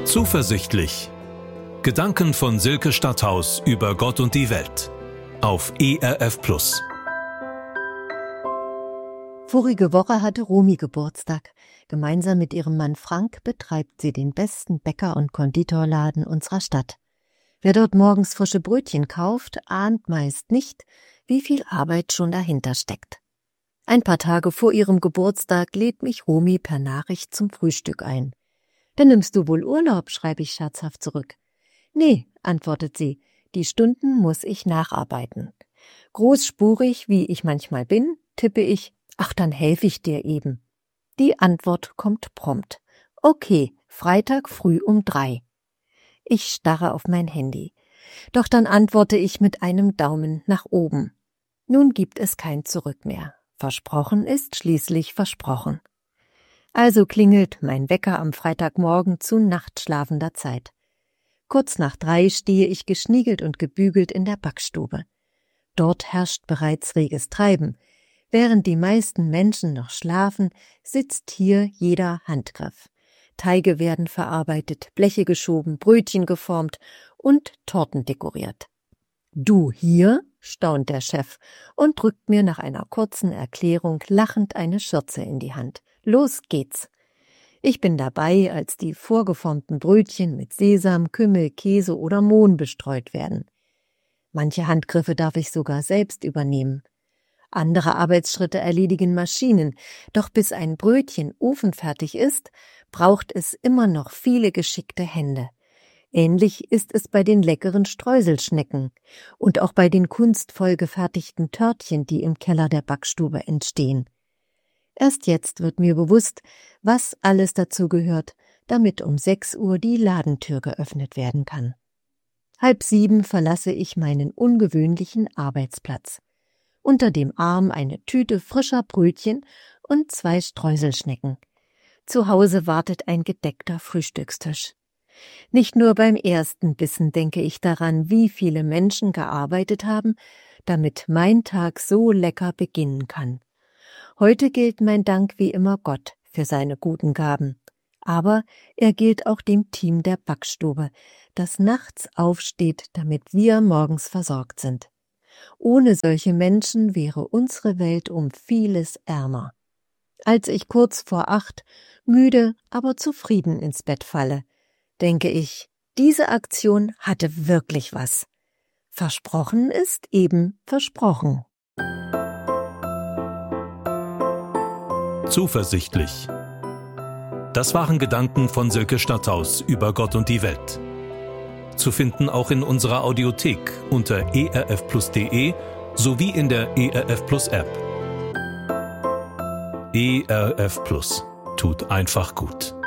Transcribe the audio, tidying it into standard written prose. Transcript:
Zuversichtlich. Gedanken von Silke Stadthaus über Gott und die Welt. Auf ERF Plus. Vorige Woche hatte Romy Geburtstag. Gemeinsam mit ihrem Mann Frank betreibt sie den besten Bäcker- und Konditorladen unserer Stadt. Wer dort morgens frische Brötchen kauft, ahnt meist nicht, wie viel Arbeit schon dahinter steckt. Ein paar Tage vor ihrem Geburtstag lädt mich Romy per Nachricht zum Frühstück ein. »Dann nimmst du wohl Urlaub«, schreibe ich scherzhaft zurück. »Nee«, antwortet sie, »die Stunden muss ich nacharbeiten.« Großspurig, wie ich manchmal bin, tippe ich, »Ach, dann helfe ich dir eben.« Die Antwort kommt prompt. »Okay, Freitag früh um 3. Ich starre auf mein Handy. Doch dann antworte ich mit einem Daumen nach oben. Nun gibt es kein Zurück mehr. Versprochen ist schließlich versprochen. Also klingelt mein Wecker am Freitagmorgen zu nachtschlafender Zeit. Kurz nach 3 stehe ich geschniegelt und gebügelt in der Backstube. Dort herrscht bereits reges Treiben. Während die meisten Menschen noch schlafen, sitzt hier jeder Handgriff. Teige werden verarbeitet, Bleche geschoben, Brötchen geformt und Torten dekoriert. »Du hier?«, staunt der Chef und drückt mir nach einer kurzen Erklärung lachend eine Schürze in die Hand. Los geht's. Ich bin dabei, als die vorgeformten Brötchen mit Sesam, Kümmel, Käse oder Mohn bestreut werden. Manche Handgriffe darf ich sogar selbst übernehmen. Andere Arbeitsschritte erledigen Maschinen, doch bis ein Brötchen ofenfertig ist, braucht es immer noch viele geschickte Hände. Ähnlich ist es bei den leckeren Streuselschnecken und auch bei den kunstvoll gefertigten Törtchen, die im Keller der Backstube entstehen. Erst jetzt wird mir bewusst, was alles dazu gehört, damit um 6 Uhr die Ladentür geöffnet werden kann. 6:30 verlasse ich meinen ungewöhnlichen Arbeitsplatz. Unter dem Arm eine Tüte frischer Brötchen und 2 Streuselschnecken. Zu Hause wartet ein gedeckter Frühstückstisch. Nicht nur beim ersten Bissen denke ich daran, wie viele Menschen gearbeitet haben, damit mein Tag so lecker beginnen kann. Heute gilt mein Dank wie immer Gott für seine guten Gaben. Aber er gilt auch dem Team der Backstube, das nachts aufsteht, damit wir morgens versorgt sind. Ohne solche Menschen wäre unsere Welt um vieles ärmer. Als ich kurz vor 8, müde, aber zufrieden ins Bett falle, denke ich, diese Aktion hatte wirklich was. Versprochen ist eben versprochen. Zuversichtlich. Das waren Gedanken von Silke Stadthaus über Gott und die Welt. Zu finden auch in unserer Audiothek unter erfplus.de sowie in der ERF Plus App. ERF Plus tut einfach gut.